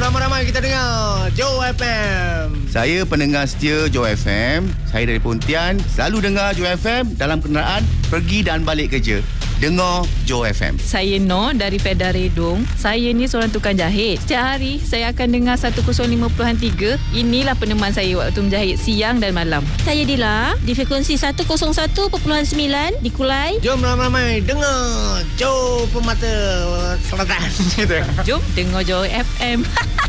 ramai-ramai kita dengar Joe FM. Saya pendengar setia Joe FM. Saya dari Pontian. Selalu dengar Joe FM dalam kenderaan pergi dan balik kerja. Dengar Joe FM. Saya Noh dari Fedah Redong. Saya ni seorang tukang jahit. Setiap hari saya akan dengar 105.3. Inilah peneman saya waktu menjahit siang dan malam. Saya Dila di frekuensi 101.9 di Kulai. Jom ramai-ramai dengar Joe Pemata Selatan. Jom dengar Joe FM.